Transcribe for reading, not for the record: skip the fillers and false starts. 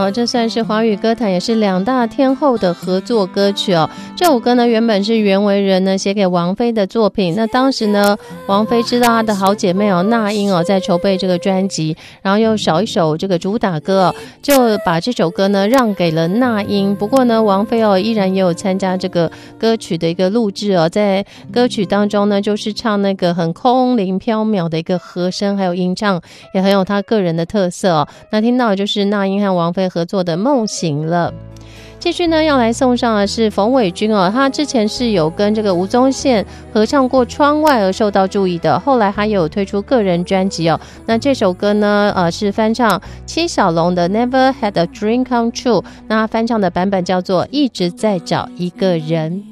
这算是华语歌坛也是两大天后的合作歌曲哦。这首歌呢原本是袁惟仁呢写给王菲的作品，那当时呢王菲知道她的好姐妹那英在筹备这个专辑，然后又少一首这个主打歌就把这首歌呢让给了那英。不过呢王菲依然也有参加这个歌曲的一个录制在歌曲当中呢就是唱那个很空灵飘渺的一个和声，还有吟唱也很有她个人的特色那听到的就是那英和王菲合作的《梦醒了》。继续呢要来送上的是冯伟君他之前是有跟这个吴宗宪合唱过《窗外》而受到注意的，后来还有推出个人专辑那这首歌呢是翻唱七小龙的 Never Had a Dream Come True， 那他翻唱的版本叫做一直在找一个人。